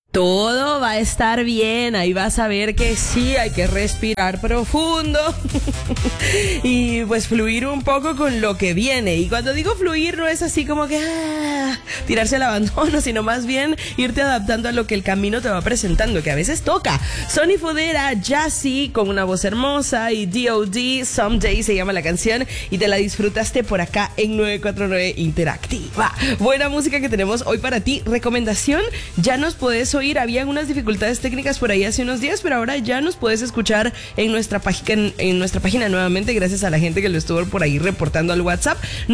Todo va a estar bien, ahí vas a ver que sí, hay que respirar profundo y pues fluir un poco con lo que viene. Y cuando digo fluir no es así como que tirarse al abandono, sino más bien irte adaptando a lo que el camino te va presentando, que a veces toca. Sonny Fodera, Jazzy, con una voz hermosa, y D.O.D, Someday se llama la canción, y te la disfrutaste por acá en 949 Interactiva. Buena música que tenemos hoy para ti. Recomendación, ya nos podés oír. Habían unas dificultades técnicas por ahí hace unos días, pero ahora ya nos puedes escuchar en nuestra página nuevamente, gracias a la gente que lo estuvo por ahí reportando al WhatsApp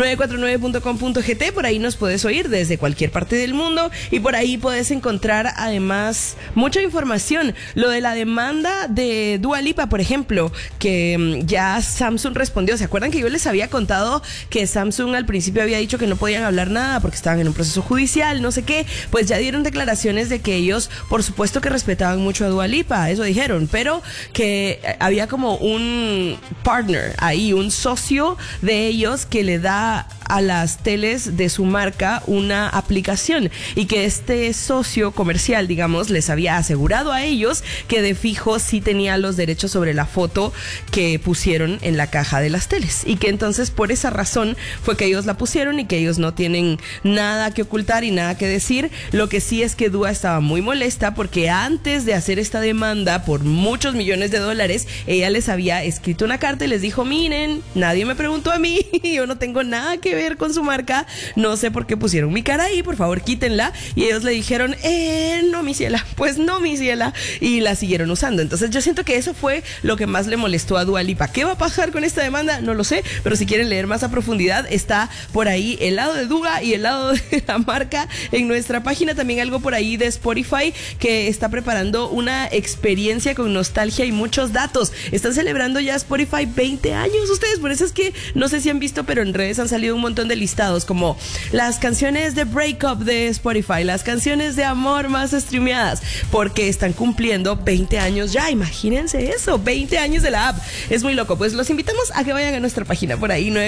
949.com.gt. Por ahí nos puedes oír desde cualquier parte del mundo, y por ahí puedes encontrar además mucha información. Lo de la demanda de Dua Lipa, por ejemplo, que ya Samsung respondió. ¿Se acuerdan que yo les había contado que Samsung al principio había dicho que no podían hablar nada porque estaban en un proceso judicial, no sé qué? Pues ya dieron declaraciones de que ellos, por supuesto, que respetaban mucho a Dua Lipa, eso dijeron, pero que había como un partner ahí, un socio de ellos que le da a las teles de su marca una aplicación, y que este socio comercial, digamos, les había asegurado a ellos que de fijo sí tenía los derechos sobre la foto que pusieron en la caja de las teles, y que entonces por esa razón fue que ellos la pusieron y que ellos no tienen nada que ocultar y nada que decir. Lo que sí es que Dua estaba muy molesta porque antes de hacer esta demanda por muchos millones de dólares, ella les había escrito una carta y les dijo: miren, nadie me preguntó a mí, yo no tengo nada que ver con su marca, no sé por qué pusieron mi cara ahí, por favor quítenla. Y ellos le dijeron: no, mi ciela, pues no, mi ciela, y la siguieron usando. Entonces yo siento que eso fue lo que más le molestó a Dua Lipa. ¿Qué va a pasar con esta demanda? No lo sé, pero si quieren leer más a profundidad, está por ahí el lado de Dua y el lado de la marca en nuestra página. También algo por ahí de Spotify, que está preparando una experiencia con nostalgia y muchos datos. Están celebrando ya Spotify 20 años ustedes, por eso es que no sé si han visto, pero en redes han salido un montón de listados, como las canciones de breakup de Spotify, las canciones de amor más streameadas, porque están cumpliendo 20 años ya. Imagínense eso, 20 años de la app, es muy loco. Pues los invitamos a que vayan a nuestra página por ahí,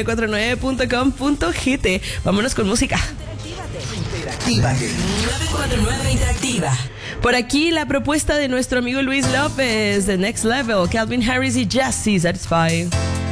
949.com.gt. Vámonos con música. Interactívate. 949 Interactiva. Por aquí la propuesta de nuestro amigo Luis López, The Next Level, Calvin Harris y Jazzy, Satisfy.